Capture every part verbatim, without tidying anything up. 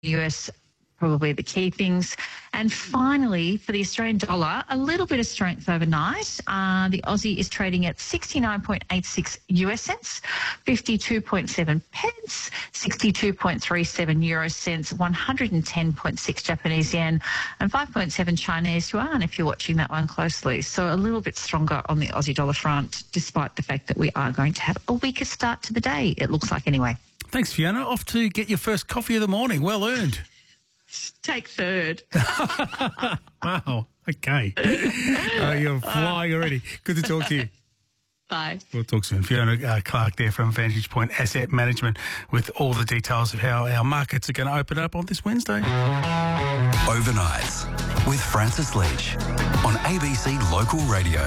U S, probably the key things. And finally, for the Australian dollar, a little bit of strength overnight. Uh, the Aussie is trading at sixty-nine point eight six U S cents, fifty-two point seven pence, sixty-two point three seven euro cents, one hundred ten point six Japanese yen, and five point seven Chinese yuan if you're watching that one closely. So a little bit stronger on the Aussie dollar front, despite the fact that we are going to have a weaker start to the day, it looks like anyway. Thanks, Fiona. Off to get your first coffee of the morning. Well earned. Take third. Wow. Okay. Uh, you're flying already. Good to talk to you. Bye. We'll talk soon. Fiona uh, Clark there from Vantage Point Asset Management with all the details of how our markets are going to open up on this Wednesday. Overnights with Francis Leach on A B C Local Radio.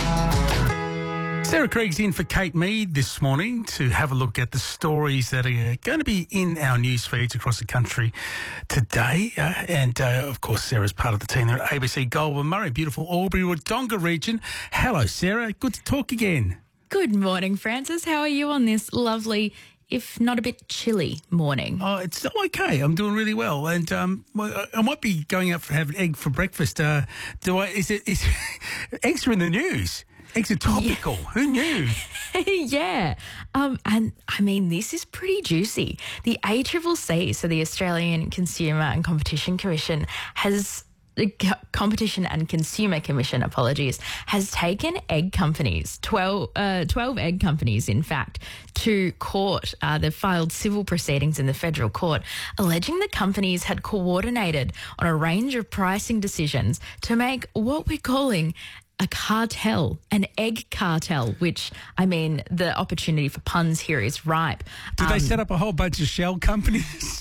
Sarah Krieg's in for Kate Mead this morning to have a look at the stories that are going to be in our news feeds across the country today. Uh, and, uh, of course, Sarah's part of the team there at A B C Goulburn Murray, beautiful Albury-Wodonga region. Hello, Sarah. Good to talk again. Good morning, Francis. How are you on this lovely, if not a bit chilly, morning? Oh, it's okay. I'm doing really well. And um, well, I might be going out for have an egg for breakfast. Uh, do I? Is it? Is, eggs are in the news. Eggs are topical. Yeah. Who knew? yeah. Um, and, I mean, this is pretty juicy. The A C C C, so the Australian Consumer and Competition Commission, has... The Competition and Consumer Commission, apologies, has taken egg companies, twelve, uh, twelve egg companies, in fact, to court. Uh, they've filed civil proceedings in the federal court, alleging the companies had coordinated on a range of pricing decisions to make what we're calling a cartel, an egg cartel, which, I mean, the opportunity for puns here is ripe. Did um, they set up a whole bunch of shell companies?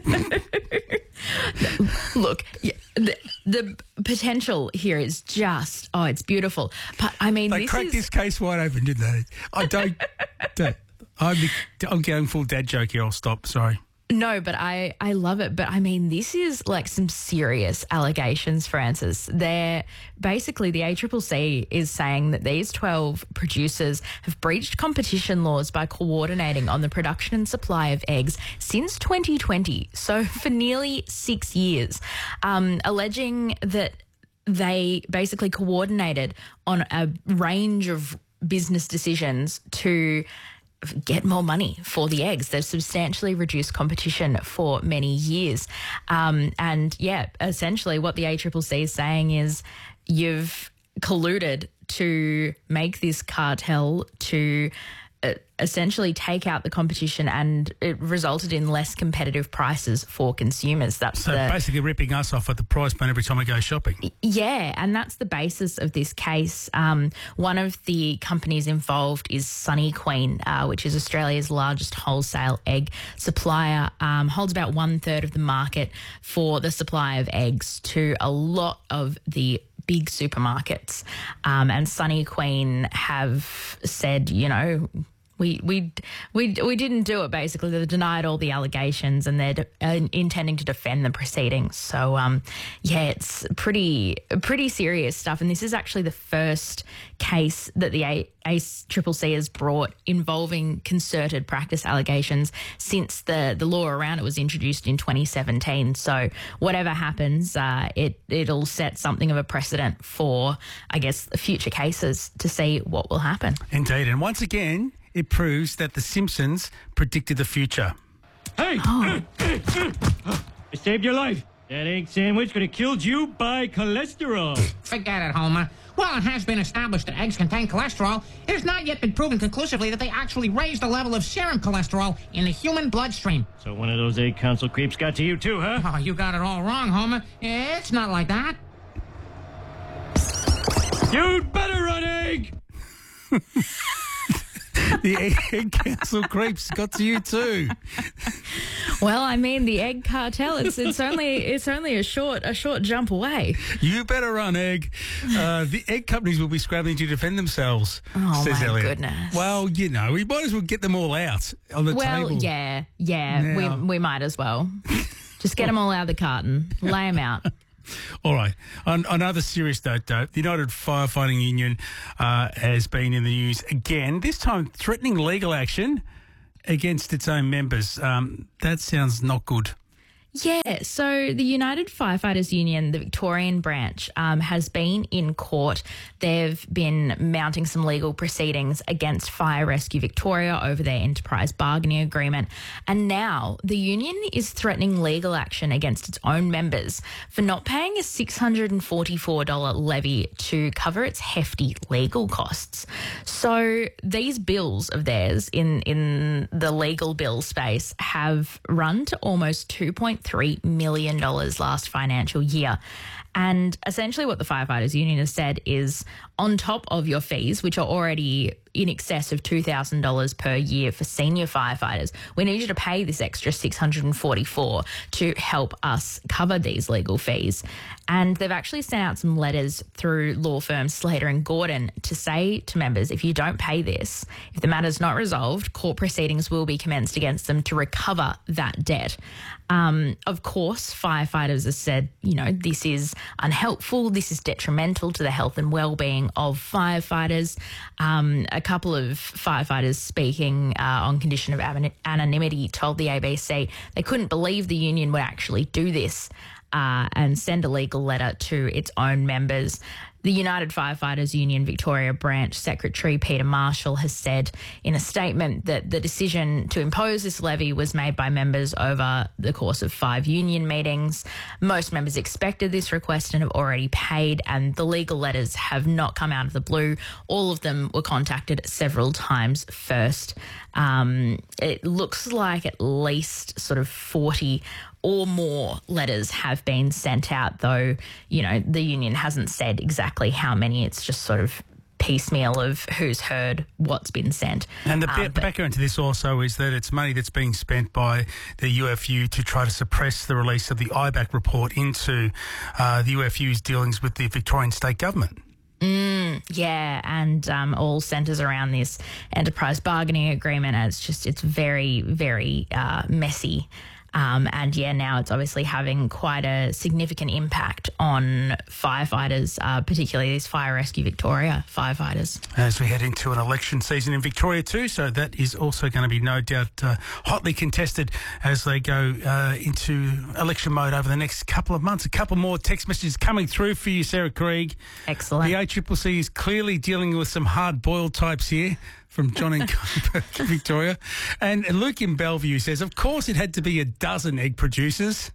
Look, yeah, the, the potential here is just, oh, it's beautiful. But, I mean, they this cracked is... this case wide open, didn't they? I don't... don't I'm, I'm going full dad joke here. I'll stop. Sorry. No, but I, I love it. But, I mean, this is like some serious allegations, Francis. They're basically, the A C C C is saying that these twelve producers have breached competition laws by coordinating on the production and supply of eggs since twenty twenty, so for nearly six years, um, alleging that they basically coordinated on a range of business decisions to get more money for the eggs. They've substantially reduced competition for many years. Um, and, yeah, essentially what the A C C C is saying is you've colluded to make this cartel to uh, essentially take out the competition, and it resulted in less competitive prices for consumers. That's so the, basically ripping us off at the price point every time we go shopping. Yeah, and that's the basis of this case. Um, one of the companies involved is Sunny Queen, uh, which is Australia's largest wholesale egg supplier, um, holds about one third of the market for the supply of eggs to a lot of the big supermarkets. Um, and Sunny Queen have said, you know, We we we we didn't do it. Basically, they denied all the allegations, and they're de- uh, intending to defend the proceedings. So, um, yeah, it's pretty pretty serious stuff. And this is actually the first case that the A C C C has brought involving concerted practice allegations since the the law around it was introduced in twenty seventeen. So, whatever happens, uh, it it'll set something of a precedent for, I guess, future cases to see what will happen. Indeed, and once again, it proves that The Simpsons predicted the future. Hey! Oh. I saved your life. That egg sandwich could have killed you by cholesterol. Forget it, Homer. While it has been established that eggs contain cholesterol, it has not yet been proven conclusively that they actually raise the level of serum cholesterol in the human bloodstream. So one of those egg council creeps got to you too, huh? Oh, you got it all wrong, Homer. It's not like that. You'd better run, egg! The egg council creeps got to you too. Well, I mean, the egg cartel, it's it's only it's only a short a short jump away. You better run, egg. Uh, the egg companies will be scrambling to defend themselves, Oh, says my Elliot. goodness. Well, you know, we might as well get them all out on the Well, table. yeah, yeah, Now. we we might as well. Just get them all out of the carton, lay them out. All right. On, on another serious note, though, the United Firefighting Union uh, has been in the news again, this time threatening legal action against its own members. Um, that sounds not good. Yeah, so the United Firefighters Union, the Victorian branch, um, has been in court. They've been mounting some legal proceedings against Fire Rescue Victoria over their enterprise bargaining agreement. And now the union is threatening legal action against its own members for not paying a six hundred forty-four dollars levy to cover its hefty legal costs. So these bills of theirs in, in the legal bill space have run to almost two point three million dollars last financial year. And essentially what the Firefighters Union has said is on top of your fees, which are already in excess of two thousand dollars per year for senior firefighters, we need you to pay this extra six hundred forty-four dollars to help us cover these legal fees. And they've actually sent out some letters through law firm Slater and Gordon to say to members, if you don't pay this, if the matter's not resolved, court proceedings will be commenced against them to recover that debt. Um, of course, firefighters have said, you know, this is unhelpful, this is detrimental to the health and well-being of firefighters. Um, a couple of firefighters speaking uh, on condition of anonymity told the A B C they couldn't believe the union would actually do this uh, and send a legal letter to its own members. The United Firefighters Union Victoria Branch Secretary Peter Marshall has said in a statement that the decision to impose this levy was made by members over the course of five union meetings. Most members expected this request and have already paid, and the legal letters have not come out of the blue. All of them were contacted several times first. Um, it looks like at least sort of forty or more letters have been sent out, though, you know, the union hasn't said exactly how many. It's just sort of piecemeal of who's heard what's been sent. And the, um, the background to this also is that it's money that's being spent by the U F U to try to suppress the release of the I B A C report into uh, the U F U's dealings with the Victorian state government. Mm, yeah, and um, all centres around this enterprise bargaining agreement. And it's just, it's very, very uh, messy. Um, and yeah, now it's obviously having quite a significant impact on firefighters, uh, particularly these Fire Rescue Victoria firefighters. As we head into an election season in Victoria too, so that is also going to be no doubt uh, hotly contested as they go uh, into election mode over the next couple of months. A couple more text messages coming through for you, Sarah Krieg. Excellent. The A C C C is clearly dealing with some hard-boiled types here. From John in Victoria. And Luke in Bellevue says, of course it had to be a dozen egg producers.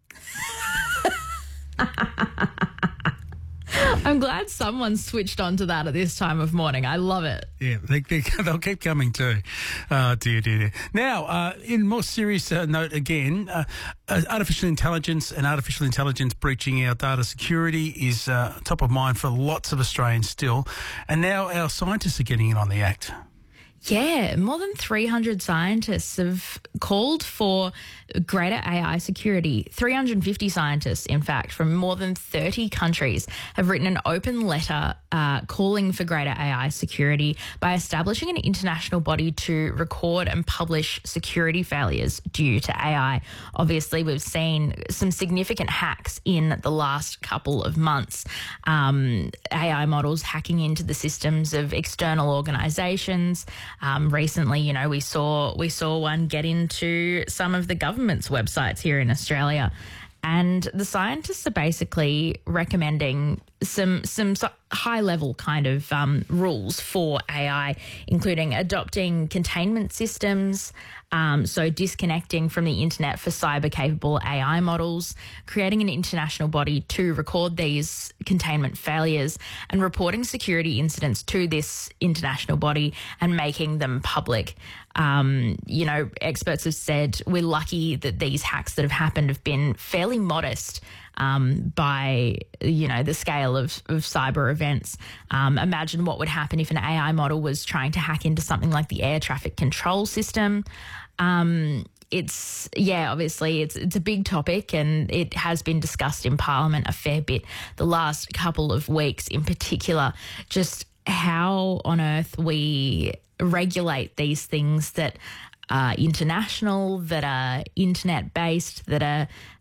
I'm glad someone switched on to that at this time of morning. I love it. Yeah, they, they, they'll keep coming too. Oh, dear, dear, dear. Now, uh, in more serious uh, note again, uh, uh, artificial intelligence and artificial intelligence breaching our data security is uh, top of mind for lots of Australians still. And now our scientists are getting in on the act. Yeah, more than three hundred scientists have called for greater A I security. three hundred fifty scientists, in fact, from more than thirty countries have written an open letter uh, calling for greater A I security by establishing an international body to record and publish security failures due to A I. Obviously, we've seen some significant hacks in the last couple of months. Um, A I models hacking into the systems of external organisations. Um, recently, you know, we saw we saw one get into some of the government's websites here in Australia. And the scientists are basically recommending some some high-level kind of um, rules for A I, including adopting containment systems, um, so disconnecting from the internet for cyber-capable A I models, creating an international body to record these containment failures and reporting security incidents to this international body and making them public. Um, you know, experts have said we're lucky that these hacks that have happened have been fairly modest um, by, you know, the scale of, of cyber events. Um, imagine what would happen if an A I model was trying to hack into something like the air traffic control system. Um, it's, yeah, obviously it's it's a big topic and it has been discussed in Parliament a fair bit the last couple of weeks in particular, just how on earth we regulate these things that are international, that are internet-based, that are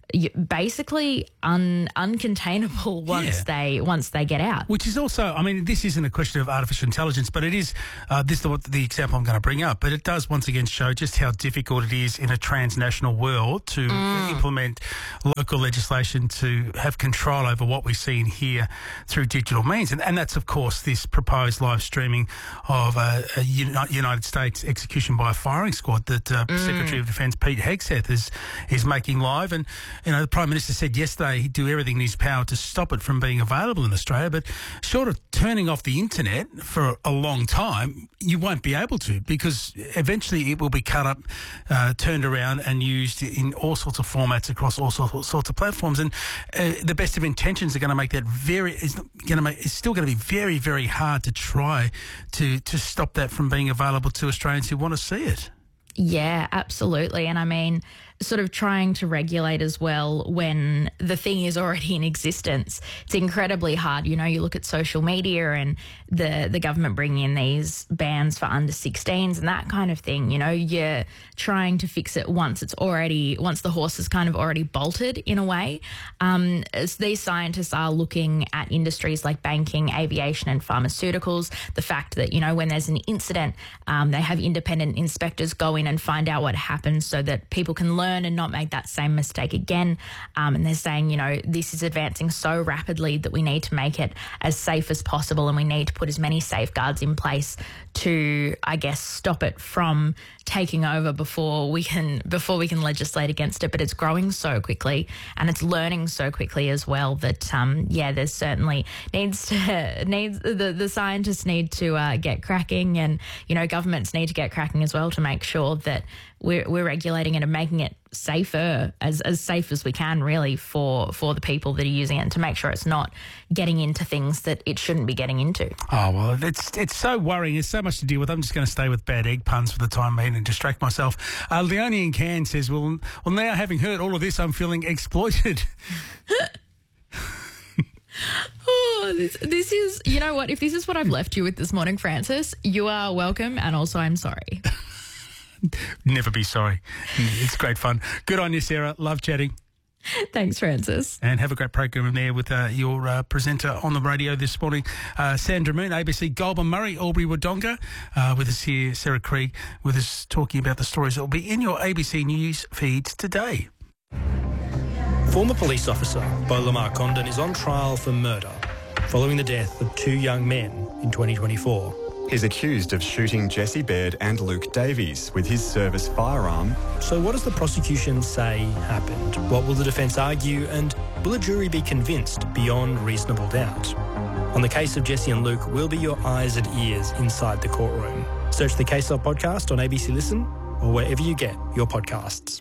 y- basically un, uncontainable once Yeah. they once they get out. Which is also, I mean, this isn't a question of artificial intelligence, but it is, uh, this is the, the example I'm going to bring up, but it does once again show just how difficult it is in a transnational world to Mm. implement local legislation to have control over what we see and hear through digital means. And, and that's, of course, this proposed live streaming of uh, a Uni- United States execution by a firing squad that uh, Mm. Secretary of Defence Pete Hegseth is, is making live. And, you know, the Prime Minister said yesterday he'd do everything in his power to stop it from being available in Australia, but short of turning off the internet for a long time, you won't be able to, because eventually it will be cut up, uh, turned around and used in all sorts of formats across all sorts, sorts of platforms. And uh, the best of intentions are going to make that very, is going to make, it's still going to be very, very hard to try to, to stop that from being available to Australians who want to see it. Yeah, absolutely. And I mean, sort of trying to regulate as well when the thing is already in existence. It's incredibly hard. You know, you look at social media and the, the government bringing in these bans for under sixteens and that kind of thing. You know, you're trying to fix it once it's already, once the horse is kind of already bolted in a way. Um, as these scientists are looking at industries like banking, aviation and pharmaceuticals. The fact that, you know, when there's an incident, um, they have independent inspectors go in and find out what happens so that people can learn and not make that same mistake again. Um, and they're saying, you know, this is advancing so rapidly that we need to make it as safe as possible, and we need to put as many safeguards in place to, I guess, stop it from taking over before we can before we can legislate against it. But it's growing so quickly and it's learning so quickly as well that um, yeah, there's certainly needs to needs the the scientists need to uh, get cracking, and you know, governments need to get cracking as well to make sure that we're we're regulating it and making it safer, as as safe as we can, really, for for the people that are using it, and to make sure it's not getting into things that it shouldn't be getting into. Oh, well, it's it's so worrying. There's so much to deal with. I'm just going to stay with bad egg puns for the time being and distract myself. Uh, Leonie in Cairns says, well, well, now having heard all of this, I'm feeling exploited. Oh, this, this is, you know what, if this is what I've left you with this morning, Francis, you are welcome, and also I'm sorry. Never be sorry. It's great fun. Good on you, Sarah. Love chatting. Thanks, Francis. And have a great program there with uh, your uh, presenter on the radio this morning, uh, Sandra Moon, A B C Goulburn Murray, Albury Wodonga, uh, with us here, Sarah Krieg, with us talking about the stories that will be in your A B C News feeds today. Former police officer Beau Lamar Condon is on trial for murder following the death of two young men in twenty twenty-four. He's accused of shooting Jesse Baird and Luke Davies with his service firearm. So what does the prosecution say happened? What will the defence argue, and will a jury be convinced beyond reasonable doubt? On the case of Jesse and Luke, we'll be your eyes and ears inside the courtroom. Search the Case Up podcast on A B C Listen or wherever you get your podcasts.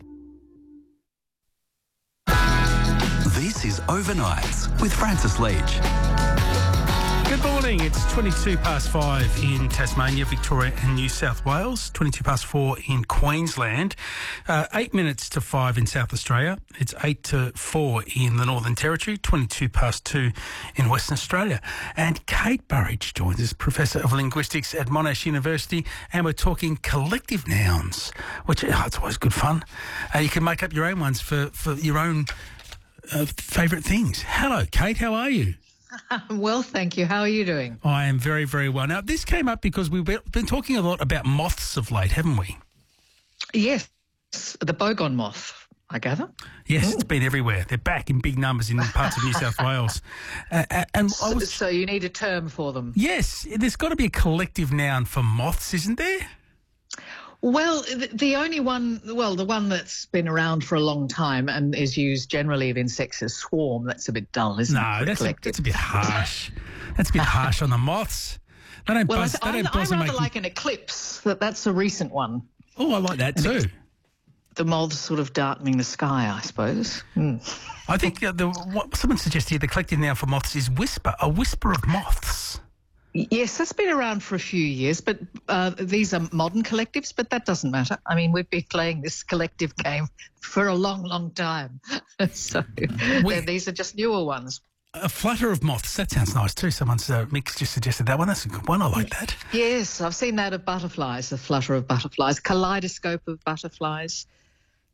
This is Overnights with Francis Leach. Good morning. It's twenty-two past five in Tasmania, Victoria and New South Wales, twenty-two past four in Queensland, uh, eight minutes to five in South Australia. It's eight to four in the Northern Territory, twenty-two past two in Western Australia. And Kate Burridge joins us, Professor of Linguistics at Monash University, and we're talking collective nouns, which oh, it's always good fun. Uh, you can make up your own ones for, for your own uh, favourite things. Hello, Kate. How are you? Well, thank you. How are you doing? I am very, very well. Now, this came up because we've been talking a lot about moths of late, haven't we? Yes, the bogon moth, I gather. Yes, Ooh. It's been everywhere. They're back in big numbers in parts of New South Wales. Uh, and I was, so, so you need a term for them? Yes, there's got to be a collective noun for moths, isn't there? Well, the, the only one, well, the one that's been around for a long time and is used generally of insects is swarm. That's a bit dull, isn't no, it? No, that's, that's a bit harsh. That's a bit harsh on the moths. They don't well, buzz, I, they don't I, buzz I rather making... like an eclipse. That That's a recent one. Oh, I like that too. The moths sort of darkening the sky, I suppose. Mm. I think uh, the, what someone suggested here, the collective noun for moths is whisper, a whisper of moths. Yes, that's been around for a few years, but uh, these are modern collectives, but that doesn't matter. I mean, we've been playing this collective game for a long, long time. so we, these are just newer ones. A flutter of moths, that sounds nice too. Someone's uh, Mick's just suggested that one. That's a good one. I like that. Yes, I've seen that of butterflies, a flutter of butterflies, kaleidoscope of butterflies.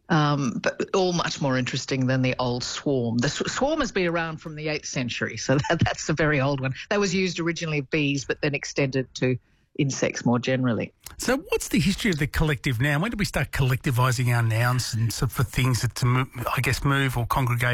Um, but all much more interesting than the old swarm. The sw- swarm has been around from the eighth century, so that, that's a very old one. That was used originally of bees, but then extended to insects more generally. So what's the history of the collective noun? When did we start collectivising our nouns and so for things that to move, I guess move or congregate